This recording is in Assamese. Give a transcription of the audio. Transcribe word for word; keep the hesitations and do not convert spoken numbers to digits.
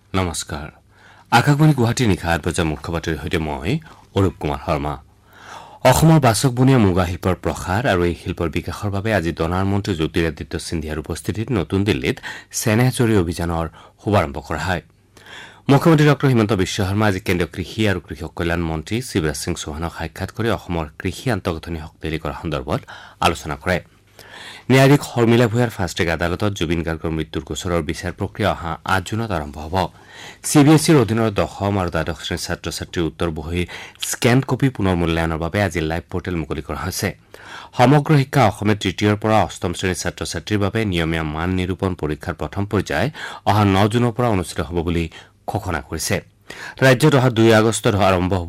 নমস্কাৰ আকাশবাণী গুৱাহাটী নিশা আঠ বজাৰ মুখ্য বাতৰিৰ সৈতে মই অৰূপ কুমাৰ শৰ্মা অসমৰ বাচকবনীয়া মুগা শিল্পৰ প্ৰসাৰ আৰু এই শিল্পৰ বিকাশৰ বাবে আজি ডনাৰ মন্ত্ৰী জ্যোতিৰাদিত্য সিন্ধিয়াৰ উপস্থিতিত নতুন দিল্লীত চেনেহজৰী অভিযানৰ শুভাৰম্ভ কৰা হয় মুখ্যমন্ত্ৰী ডঃ হিমন্ত বিশ্ব শৰ্মা আজি কেন্দ্ৰীয় কৃষি আৰু কৃষক কল্যাণ মন্ত্ৰী শিৱৰাজ সিং চৌহানক সাক্ষাৎ কৰি অসমৰ কৃষি আন্তঃগাঁথনি শক্তিশালী কৰাৰ সন্দৰ্ভত আলোচনা কৰে ন্যায়াধীশ শৰ্মিলা ভূঞাৰ ফাষ্টট্ৰেক আদালতত জুবিন গাৰ্গৰ মৃত্যুৰ গোচৰৰ বিচাৰ প্ৰক্ৰিয়া অহা আঠ জুনত আৰম্ভ হ'ব চি বি এছ ইৰ অধীনৰ দশম আৰু দ্বাদশ শ্ৰেণীৰ ছাত্ৰ ছাত্ৰীৰ উত্তৰ বহীৰ স্কেন কপি পুনৰ মূল্যায়নৰ বাবে আজি লাইভ পৰ্টেল মুকলি কৰা হৈছে সমগ্ৰ শিক্ষা অসমে তৃতীয়ৰ পৰা অষ্টম শ্ৰেণীৰ ছাত্ৰ ছাত্ৰীৰ বাবে নিয়মীয়া মান নিৰূপণ পৰীক্ষাৰ প্ৰথম পৰ্যায় অহা ন জুনৰ পৰা অনুষ্ঠিত হ'ব বুলি ঘোষণা কৰিছে ৰাজ্যত অহা দুই আগষ্টত আৰম্ভ হ'ব